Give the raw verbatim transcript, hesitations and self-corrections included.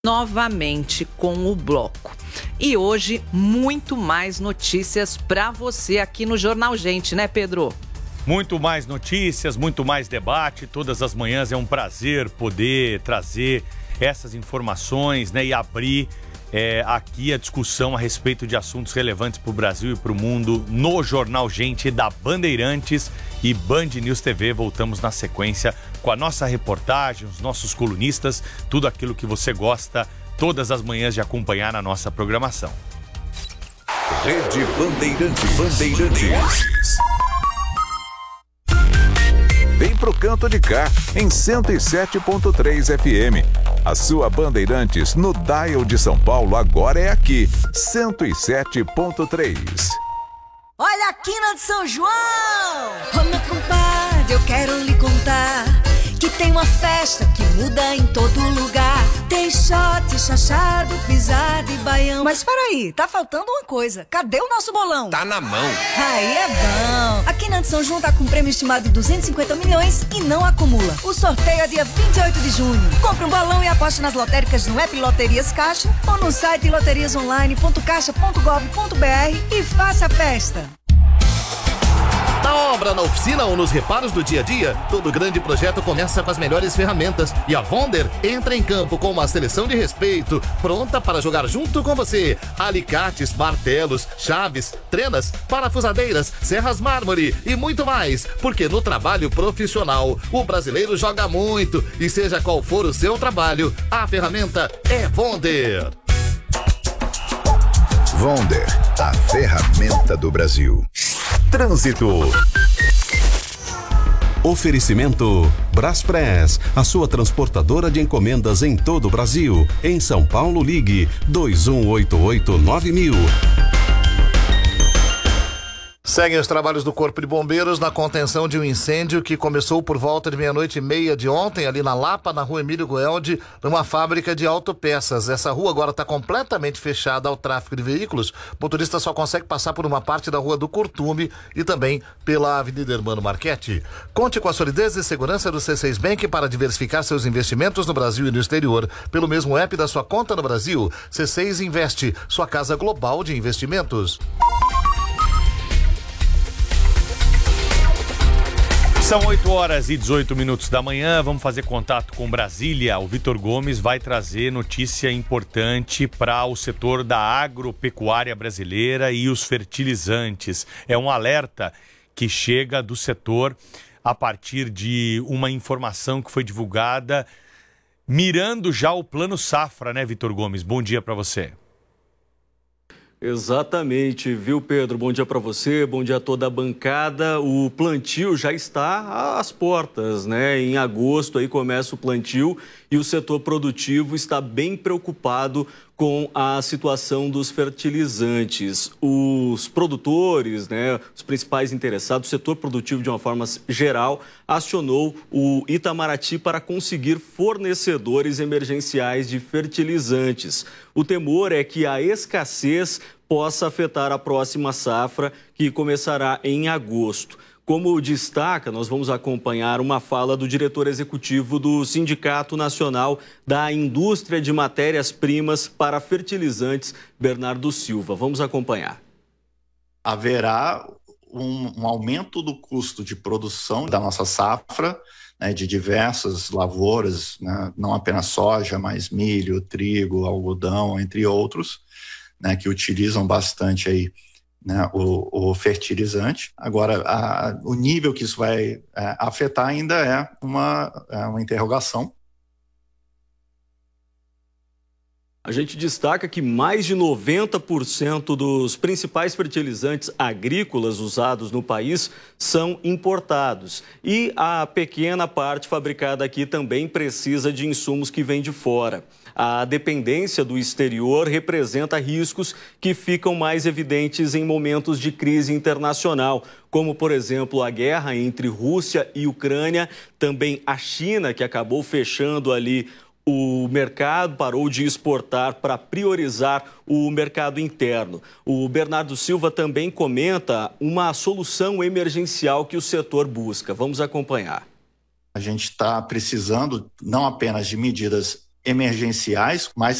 Novamente com o bloco. E hoje, muito mais notícias para você aqui no Jornal Gente, né, Pedro? Muito mais notícias, muito mais debate. Todas as manhãs é um prazer poder trazer essas informações, né, e abrir é, aqui a discussão a respeito de assuntos relevantes para o Brasil e para o mundo no Jornal Gente da Bandeirantes e Band News T V. Voltamos na sequência com a nossa reportagem, os nossos colunistas, tudo aquilo que você gosta todas as manhãs de acompanhar na nossa programação. Rede Bandeirantes. Bandeirantes. Vem pro canto de cá, em cento e sete ponto três F M. A sua Bandeirantes no dial de São Paulo agora é aqui, cento e sete ponto três. Olha a quina de São João! Ô meu compadre, eu quero lhe contar que tem uma festa que muda em todo lugar. Tem shot, chachado, pisada e baião. Mas peraí, tá faltando uma coisa. Cadê o nosso bolão? Tá na mão. Aí é bom. A Quina de São João tá com um prêmio estimado de duzentos e cinquenta milhões e não acumula. O sorteio é dia vinte e oito de junho. Compre um bolão e aposte nas lotéricas no app Loterias Caixa ou no site loterias online ponto caixa ponto gov ponto br e faça a festa. Na obra, na oficina ou nos reparos do dia a dia, todo grande projeto começa com as melhores ferramentas. E a Vonder entra em campo com uma seleção de respeito, pronta para jogar junto com você. Alicates, martelos, chaves, trenas, parafusadeiras, serras mármore e muito mais. Porque no trabalho profissional, o brasileiro joga muito. E seja qual for o seu trabalho, a ferramenta é Vonder. Vonder, a ferramenta do Brasil. Trânsito. Oferecimento Braspress, a sua transportadora de encomendas em todo o Brasil. Em São Paulo, ligue dois um oito oito nove mil. Seguem os trabalhos do Corpo de Bombeiros na contenção de um incêndio que começou por volta de meia-noite e meia de ontem, ali na Lapa, na rua Emílio Goeldi, numa fábrica de autopeças. Essa rua agora está completamente fechada ao tráfego de veículos. O motorista só consegue passar por uma parte da rua do Curtume e também pela Avenida Hermano Marchetti. Conte com a solidez e segurança do C seis Bank para diversificar seus investimentos no Brasil e no exterior. Pelo mesmo app da sua conta no Brasil, C seis Investe, sua casa global de investimentos. São oito horas e dezoito minutos da manhã, vamos fazer contato com Brasília. O Vitor Gomes vai trazer notícia importante para o setor da agropecuária brasileira e os fertilizantes. É um alerta que chega do setor a partir de uma informação que foi divulgada mirando já o Plano Safra, né, Vitor Gomes? Bom dia para você. Exatamente, viu, Pedro? Bom dia para você, bom dia a toda a bancada. O plantio já está às portas, né? Em agosto aí começa o plantio e o setor produtivo está bem preocupado com a situação dos fertilizantes. Os produtores, né, os principais interessados, o setor produtivo de uma forma geral, acionou o Itamaraty para conseguir fornecedores emergenciais de fertilizantes. O temor é que a escassez possa afetar a próxima safra, que começará em agosto. Como destaca, nós vamos acompanhar uma fala do diretor executivo do Sindicato Nacional da Indústria de Matérias-Primas para Fertilizantes, Bernardo Silva. Vamos acompanhar. Haverá um, um aumento do custo de produção da nossa safra, né, de diversas lavouras, né, não apenas soja, mas milho, trigo, algodão, entre outros, né, que utilizam bastante aí, né, o, o fertilizante. Agora, a, o nível que isso vai é, afetar ainda é uma, é uma interrogação. A gente destaca que mais de noventa por cento dos principais fertilizantes agrícolas usados no país são importados. E a pequena parte fabricada aqui também precisa de insumos que vêm de fora. A dependência do exterior representa riscos que ficam mais evidentes em momentos de crise internacional, como, por exemplo, a guerra entre Rússia e Ucrânia, também a China, que acabou fechando ali o mercado, parou de exportar para priorizar o mercado interno. O Bernardo Silva também comenta uma solução emergencial que o setor busca. Vamos acompanhar. A gente está precisando não apenas de medidas emergenciais, mas